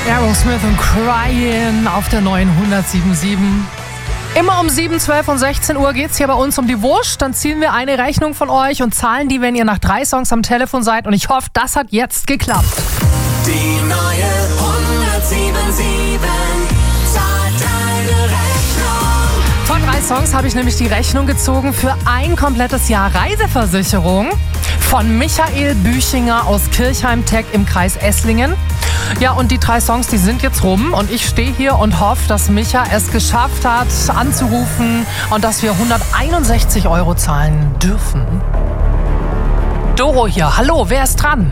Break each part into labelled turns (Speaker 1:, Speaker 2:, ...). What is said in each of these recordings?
Speaker 1: Aerosmith und Crying auf der neuen 107.7. Immer um 7, 12 und 16 Uhr geht's hier bei uns um die Wurst. Dann ziehen wir eine Rechnung von euch und zahlen die, wenn ihr nach 3 Songs am Telefon seid. Und ich hoffe, das hat jetzt geklappt.
Speaker 2: Die neue 107.7 zahlt deine Rechnung.
Speaker 1: Von 3 Songs habe ich nämlich die Rechnung gezogen für ein komplettes Jahr Reiseversicherung von Michael Büchinger aus Kirchheim-Teck im Kreis Esslingen. Ja, und die 3 Songs, die sind jetzt rum und ich stehe hier und hoffe, dass Micha es geschafft hat, anzurufen und dass wir 161 € zahlen dürfen. Doro hier, hallo, wer ist dran?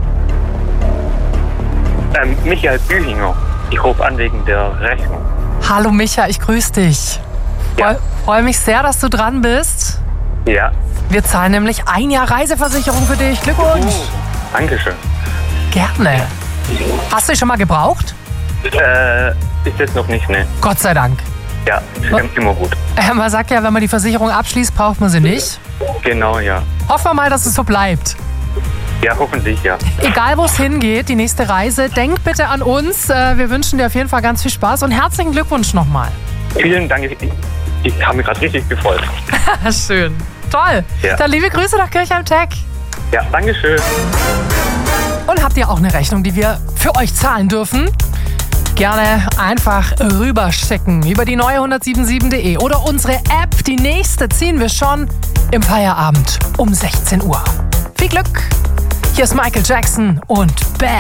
Speaker 3: Michael Büchinger. Ich rufe an wegen der Rechnung.
Speaker 1: Hallo Micha, ich grüße dich.
Speaker 3: Ja.
Speaker 1: Freue mich sehr, dass du dran bist.
Speaker 3: Ja.
Speaker 1: Wir zahlen nämlich 1 Jahr Reiseversicherung für dich. Glückwunsch.
Speaker 3: Dankeschön.
Speaker 1: Gerne. Hast du die schon mal gebraucht?
Speaker 3: Bis jetzt noch nicht, ne?
Speaker 1: Gott sei Dank.
Speaker 3: Ja, immer gut.
Speaker 1: Man sagt ja, wenn man die Versicherung abschließt, braucht man sie nicht.
Speaker 3: Genau, ja.
Speaker 1: Hoffen wir mal, dass es so bleibt.
Speaker 3: Ja, hoffentlich, ja.
Speaker 1: Egal, wo es hingeht, die nächste Reise, denk bitte an uns. Wir wünschen dir auf jeden Fall ganz viel Spaß und herzlichen Glückwunsch nochmal.
Speaker 3: Vielen Dank. Ich habe mich gerade richtig gefreut.
Speaker 1: Schön. Toll.
Speaker 3: Ja.
Speaker 1: Dann liebe Grüße nach Kirchheim-Teck.
Speaker 3: Ja, Dankeschön.
Speaker 1: Und habt ihr auch eine Rechnung, die wir für euch zahlen dürfen? Gerne einfach rüberschicken über die neue 107.7.de oder unsere App. Die nächste ziehen wir schon im Feierabend um 16 Uhr. Viel Glück. Hier ist Michael Jackson und Bad.